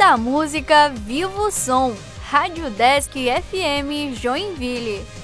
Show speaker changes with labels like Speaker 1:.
Speaker 1: da música, viva o som. Rádio Desk FM Joinville.